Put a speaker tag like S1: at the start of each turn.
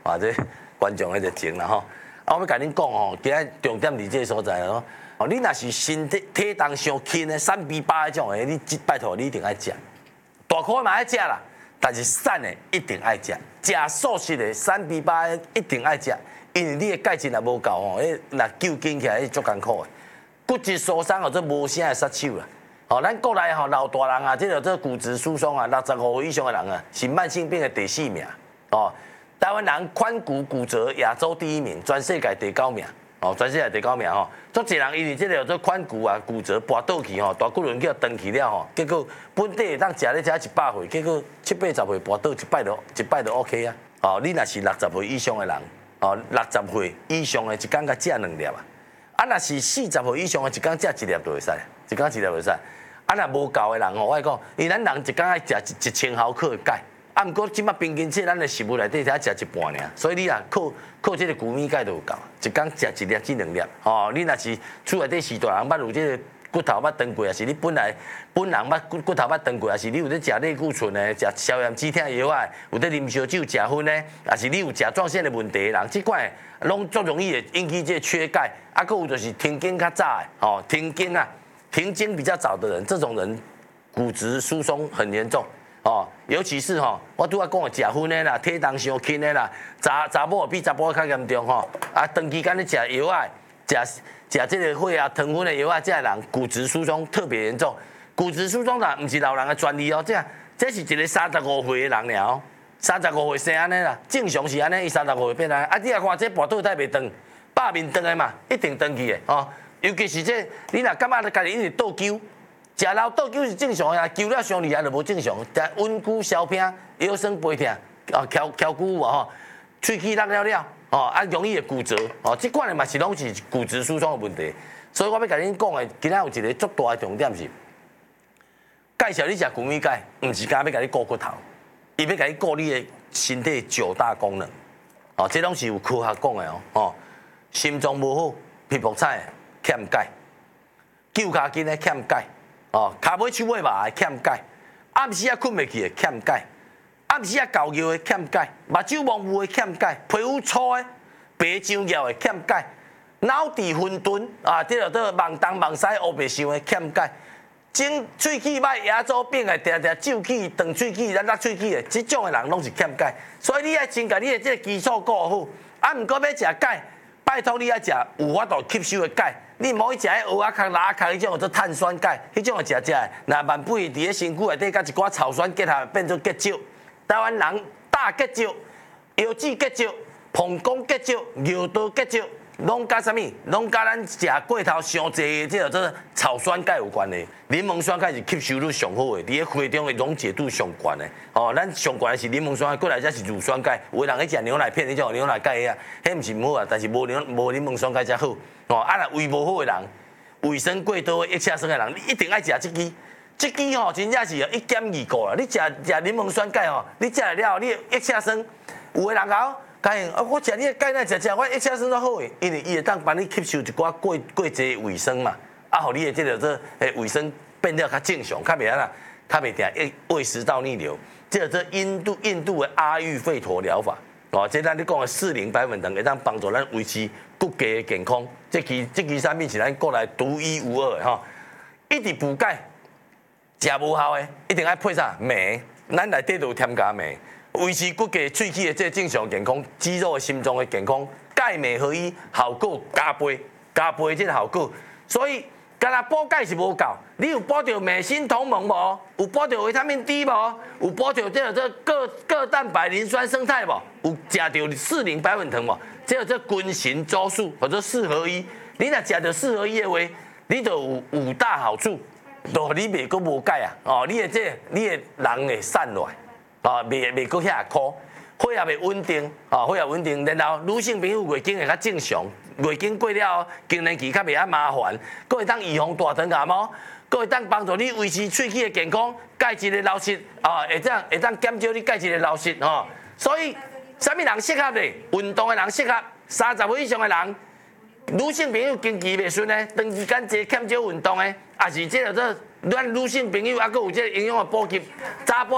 S1: 啊，这观众迄个情啦吼。啊，我要甲恁讲吼，今仔重点伫这个所在咯。哦，你若是身体重伤轻的3比8迄种的，你拜托你一定爱食。大块嘛爱食啦，但是瘦的一定爱食。食素食的3比8一定爱食，因为你的钙质若无够吼，若救紧起来足艰苦的。骨质疏松或者无啥会杀手啦。哦，咱国内吼老大人啊，这骨质疏松啊，65岁以上的人啊，是慢性病的第4名。哦，台湾人髋骨骨折亚洲第1名，全世界第9名。哦，全世界第9名吼，足侪人因为这个做髋骨啊骨折跋倒去吼，大骨轮叫断去了吼，结果本地会当食咧食100岁，结果70、80岁跋倒一摆就 OK 啊。哦，你若是60岁以上的人，哦，60岁以上的一天甲食2粒啊。啊，若是40岁以上的一天食1粒就会使，一天1粒就会使。啊，若无够的人吼，我讲，因为咱人一天爱食1000毫克的钙，啊，毋过即马平均这咱的食物内底才食一半尔，所以你啊靠这个谷米钙就有够，一天食1粒至2粒。哦，你若是厝内底是大人捌有这个骨头捌断过，也是你本人捌骨头捌断过，也是你有咧食类固醇的、食消炎止痛药啊，有咧啉烧酒、食薰的，也是你有甲状腺的问题的人，即款拢足容易会引起这个缺钙。啊，佫有就是停经较早的，哦，停经比较早的人，这种人骨质疏松很严重。哦，尤其是吼，我拄仔讲的食薰的啦，体重伤轻的啦，查某比查甫较严重吼。啊，长期间咧食药啊，食这个血啊、糖分的药啊，这人骨质疏松特别严重。骨质疏松啦，唔是老人的专利哦，这是一个35岁的人了，35岁生安尼啦，正常是安尼，伊35岁变安尼。啊，你来看这跋倒太袂长，百面长的嘛，一定长去的哦。尤其是这，你若感觉家己一直倒灸。食老倒灸是正常的，灸了伤厉害就无正常。但温故小病、腰酸背痛、啊翘骨无吼，喙齿落了，哦啊容易会骨折，哦，这款的嘛是拢是骨质疏松的问题。所以我要甲恁讲的，今仔有一个足大的重点是，介绍你食谷米钙，唔是干要甲你顾骨头，伊要甲你顾你的身体9大功能。哦，这拢是有科学讲的哦。哦，心脏无好、皮肤差欠钙，脚骹筋的欠钙。哦，骹尾手尾麻的欠钙，暗时啊困袂去的欠钙，暗时啊搞尿的欠钙，目睭模糊的欠钙，皮肤粗的、白上翘的欠钙，脑智混沌啊，这个盲东盲西乌白想的欠钙，整喙齿歹、牙周病的、常常皱起、长喙齿、咱喙齿的，这种的人拢是欠钙，所以你爱先甲你的这个基础顾好，啊，毋过要食钙，拜托你爱食有法度吸收的钙。你莫去食迄蚵仔壳、拉壳迄种做碳酸钙，迄种食的，那万不伫咧身躯内底甲一寡草酸结合变做结石。台湾人大结石、腰子结石、膀胱结石、尿道结石，拢甲啥物？拢甲咱食过头上济的这做草酸钙有关的。柠檬酸钙是吸收率上好的，伫咧血中的溶解度上悬的。哦，咱上悬的是柠檬酸钙，过来才是乳酸钙。有的人去食牛奶片，迄种牛奶钙啊，迄毋是唔好啊，但是无柠檬酸钙才好。哦，啊，若胃无好的人，胃酸过多、腋下酸的人，你一定爱食这支。这支吼，真正是1减2个啦。你食柠檬酸钙吼，你食了，你腋下酸，有的人讲，我食你的钙，那食我腋下酸都好诶，因为伊会当帮你吸收一寡过济胃酸嘛，啊，互你的这个胃酸变了较正常，较袂较袂定胃食道逆流。这印度的阿育吠陀疗法。哦，这咱你讲的40白粉糖会当帮助咱维持骨骼的健康，这支产品是咱国内独一无二的吼。一直补钙，食无效的，一定要配啥镁，咱内底就有添加镁，维持骨骼、喙齿的这正常健康，肌肉的心脏的健康，钙镁合一，效果加倍这个效果。所以，干那补钙是无够，你有补到镁锌同盟无？有补到维他命 D 无？有补到这各蛋白磷酸生态无？有食到40白粉糖无？这均衡周数或者4合1，你若食到4合1的话，你就有5大好处，就你袂阁无钙啊！哦，你的人会散乱，啊，袂阁遐苦，血也袂稳定，啊，血也稳定，然后女性朋友月经会较正常，月经过了，更年期较袂遐麻烦，佫会当预防大肠癌毛。佫会当帮助你维持喙齿的健康，钙质的流失啊，会当减少你钙质的流失哦。所以，啥物人适合咧？运动的人适合，30岁以上的人，女性朋友经期袂顺的，长时间坐欠少运动的，也是这咱女性朋友还佫有这营养的补给，查甫